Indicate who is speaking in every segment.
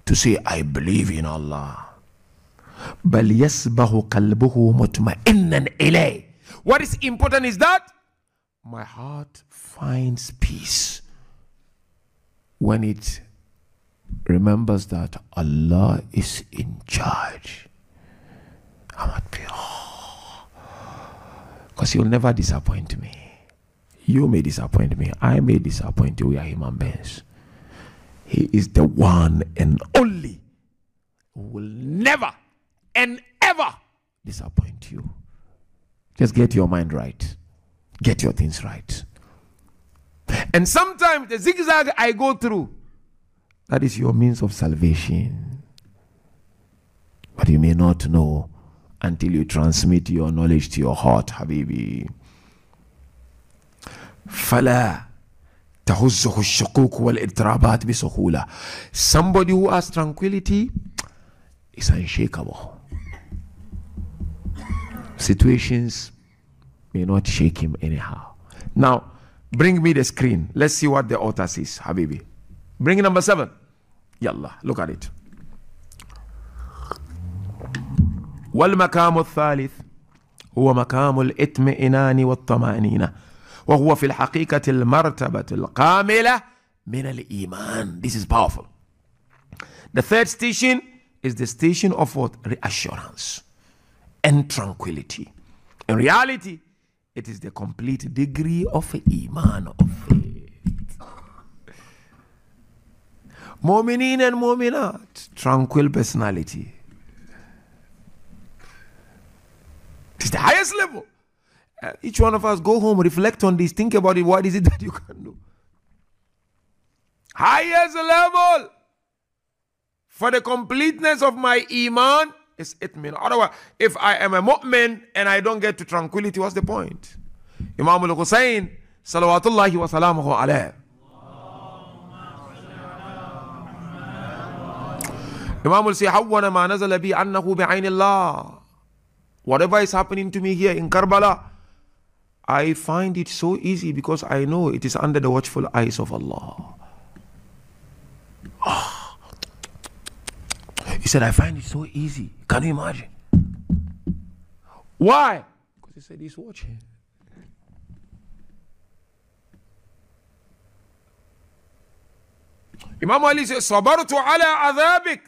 Speaker 1: to say, I believe in Allah. بل يسبح قلبه مطمئنا إليه. What is important is that my heart finds peace when it remembers that Allah is in charge. I'm at peace. Because He'll never disappoint me. You may disappoint me. I may disappoint you. We are human beings. He is the one and only who will never and ever disappoint you. Just get your mind right. Get your things right. And sometimes the zigzag I go through, that is your means of salvation. But you may not know until you transmit your knowledge to your heart, Habibi. فلا تهزه الشقوق والاضطرابات بسهولة. Somebody who has tranquility is unshakable. Situations may not shake him anyhow. Now, bring me the screen. Let's see what the author says, Habibi. Bring number 7. Yallah, look at it. والمقام الثالث هو مقام الاطمئنان والطمأنينة وهو في الحقيقة المرتبة الكاملة من الإيمان. This is powerful. The third station is the station of what? Reassurance and tranquility. In reality, it is the complete degree of Iman, of faith. Mu'minin and mu'minat, tranquil personality. It is the highest level. Each one of us go home, reflect on this, think about it. What is it that you can do? Highest level for the completeness of my Iman is itmin. Otherwise, if I am a mu'min and I don't get to tranquility, what's the point? Imam al-Husayn, salawatullahi wa salamuhu alayh. Imam will say, Hawwana ma nazala bi annahu bi'aynillah. Whatever is happening to me here in Karbala, I find it so easy because I know it is under the watchful eyes of Allah. Oh. He said, I find it so easy. Can you imagine? Why? Because he said he's watching. Imam Ali said, Sabartu ala adhabik.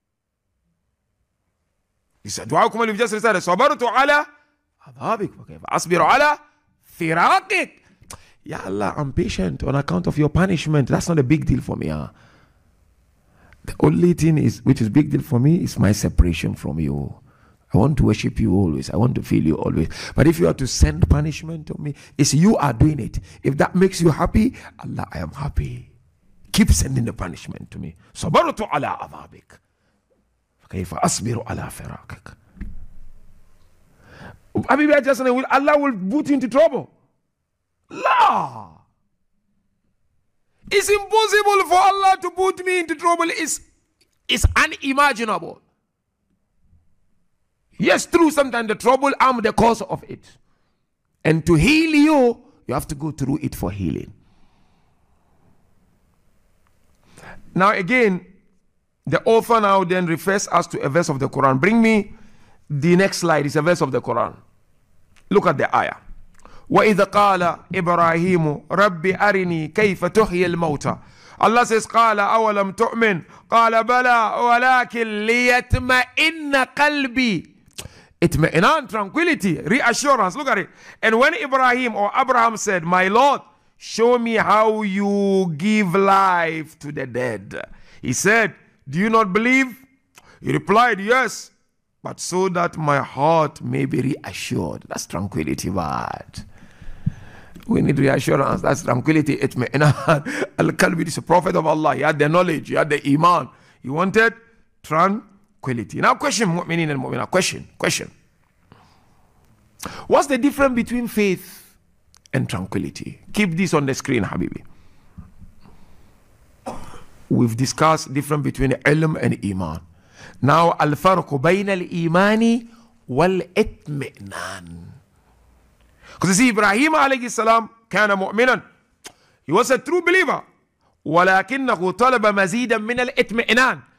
Speaker 1: He said, Du'akum Ali just recited, Sabartu ala adhabik. Okay, Asbiru ala firaqik. Ya Allah, I'm patient on account of your punishment. That's not a big deal for me. Huh? The only thing which is big deal for me is my separation from you. I want to worship you always. I want to feel you always. But if you are to send punishment to me, it's you are doing it. If that makes you happy, Allah, I am happy. Keep sending the punishment to me. Sabartu ala adhabik. Kayfa asbiru ala firaqik. Habibi, just will Allah will put you into trouble. La. It's impossible for Allah to put me into trouble. It's unimaginable. Yes, true, sometimes the trouble, I'm the cause of it. And to heal you, you have to go through it for healing. Now again, the author now then refers us to a verse of the Quran. Bring me the next slide. It's a verse of the Quran. Look at the ayah. وَإِذَا قَالَ إِبْرَاهِيمُ رَبِّ أَرِنِي كَيْفَ تُحْيِي الْمَوْتَى. Allah says, قَالَ أَوَلَمْ تُؤْمِنْ قَالَ بَلَى وَلَكِنْ لِيَطْمَئِنَّ قَلْبِي. Itmainan, tranquility, reassurance. Look at it. And when Ibrahim or Abraham said, my Lord, show me how you give life to the dead. He said, do you not believe? He replied, yes, but so that my heart may be reassured. That's tranquility, but we need reassurance. That's tranquility. Itmainan. Al-Kalbi is a prophet of Allah. He had the knowledge. He had the iman. He wanted tranquility. Now question, mu'minin and mu'minah. Question. What's the difference between faith and tranquility? Keep this on the screen, Habibi. We've discussed difference between ilm and iman. Now, al-farqu bayna al-imani wal-itmi'nan. Because you see, Ibrahim alayhi salam kana mu'minan. He was a true believer. ولكنه طلب مزيدا من الإطمئنان.